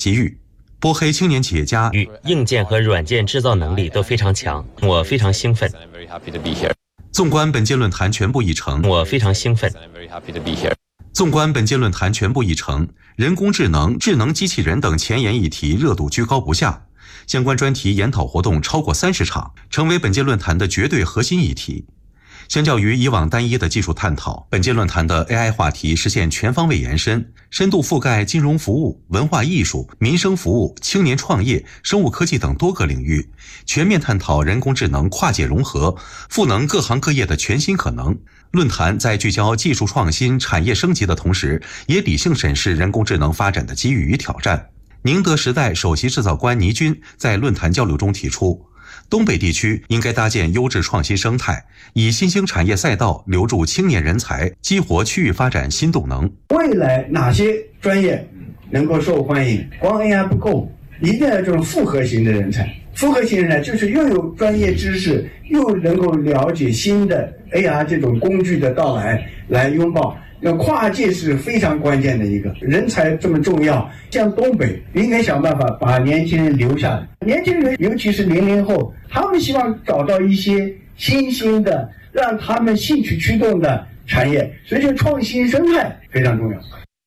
机遇。波黑青年企业家硬件和软件制造能力都非常强，我非常兴奋。 纵观本届论坛全部议程， 我非常兴奋。 纵观本届论坛全部议程，人工智能、智能机器人等前沿议题热度居高不下，相关专题研讨活动超过30场，成为本届论坛的绝对核心议题。相较于以往单一的技术探讨，本届论坛的 AI 话题实现全方位延伸，深度覆盖金融服务、文化艺术、民生服务、青年创业、生物科技等多个领域，全面探讨人工智能跨界融合，赋能各行各业的全新可能。论坛在聚焦技术创新、产业升级的同时，也理性审视人工智能发展的机遇与挑战。宁德时代首席制造官倪军在论坛交流中提出，东北地区应该搭建优质创新生态，以新兴产业赛道留住青年人才，激活区域发展新动能。 未来哪些专业能够受欢迎？光 AI 不够，一定要这种复合型的人才。复合型人才就是又有专业知识，又能够了解新的 AR 这种工具的到来，来拥抱。跨界是非常关键的一个人才这么重要，像东北应该想办法把年轻人留下来。年轻人尤其是00后，他们希望找到一些新兴的让他们兴趣驱动的产业，所以这创新生态非常重要。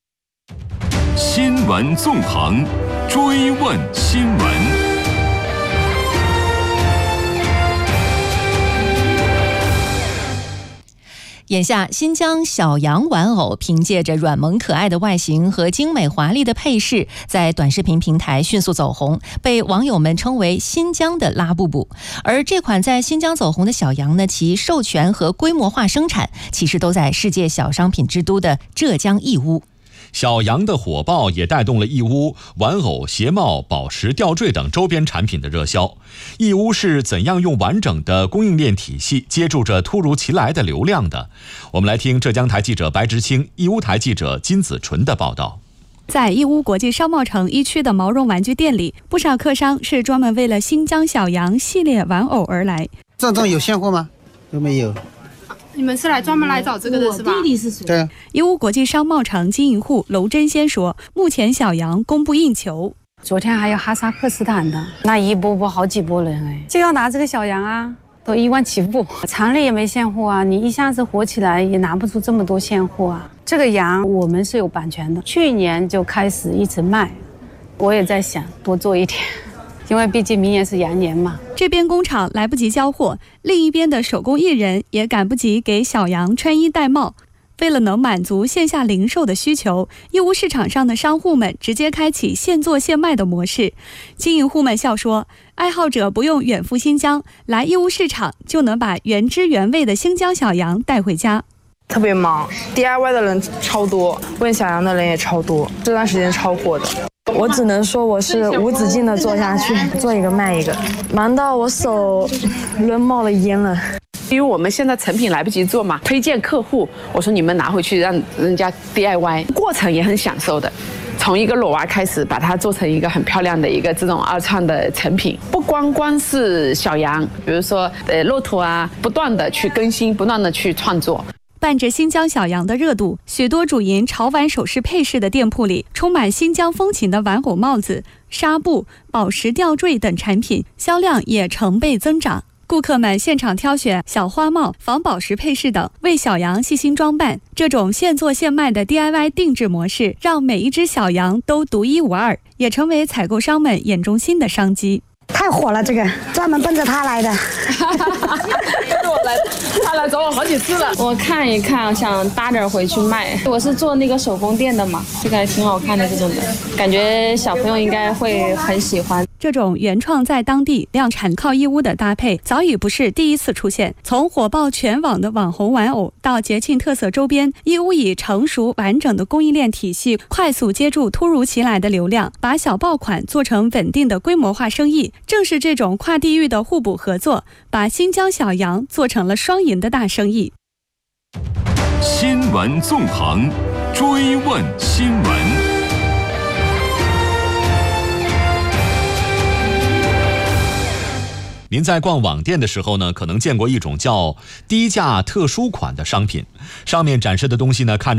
新闻纵横，追问新闻。 眼下，新疆小羊玩偶凭借着软萌可爱的外形和精美华丽的配饰，在短视频平台迅速走红，被网友们称为新疆的拉布布。而这款在新疆走红的小羊呢，其授权和规模化生产其实都在世界小商品之都的浙江义乌。 小羊的火爆也带动了义乌玩偶、鞋帽、宝石吊坠等周边产品的热销。义乌是怎样用完整的供应链体系接住着突如其来的流量的？我们来听浙江台记者白直清、义乌台记者金子纯的报道。 在义乌国际商贸城1区的毛绒玩具店里，不少客商是专门为了新疆小羊系列玩偶而来。 这种有现货吗？都没有。 你们是专门来找这个的是吧？ 对。 义乌国际商贸城经营户娄真仙说，目前小羊供不应求。 昨天还有哈萨克斯坦的，那一波好几波人哎，就要拿这个小羊啊，都1万起步，厂里也没现货啊，你一下子火起来也拿不出这么多现货啊。这个羊我们是有版权的，去年就开始一直卖，我也在想多做一点。因为毕竟明年是羊年嘛。 这边工厂来不及交货，另一边的手工艺人也赶不及给小羊穿衣戴帽。为了能满足线下零售的需求，义乌市场上的商户们直接开启现做现卖的模式。经营户们笑说，爱好者不用远赴新疆，来义乌市场就能把原汁原味的新疆小羊带回家。 特别忙 ，DIY 的人超多，问小羊的人也超多，这段时间超火的。我只能说我是无止境的做下去，做一个卖一个，忙到我手都冒了烟了。 因为我们现在成品来不及做嘛，推荐客户，我说你们拿回去让人家 DIY， 过程也很享受的。从一个裸娃开始，把它做成一个很漂亮的一个这种二创的成品，不光是小羊，比如说骆驼啊，不断的去更新，不断的去创作。 伴着新疆小羊的热度，许多主营潮玩首饰配饰的店铺里，充满新疆风情的玩偶帽子、纱布、宝石吊坠等产品，销量也成倍增长。顾客们现场挑选小花帽、仿宝石配饰等，为小羊细心装扮。这种现做现卖的 DIY 定制模式，让每一只小羊都独一无二，也成为采购商们眼中新的商机。 太火了，这个专门奔着他来的。 他来找我好几次了。我看一看，想搭点回去卖。我是做那个手工店的嘛，这个还挺好看的，这种的感觉小朋友应该会很喜欢。 这种原创在当地、量产靠义乌的搭配，早已不是第一次出现。从火爆全网的网红玩偶到节庆特色周边，义乌以成熟完整的供应链体系，快速接住突如其来的流量，把小爆款做成稳定的规模化生意。正是这种跨地域的互补合作，把新疆小羊做成了双赢的大生意。 新闻纵横，追问新闻。 您在逛网店的时候呢，可能见过一种叫低价特殊款的商品，上面展示的东西呢，看着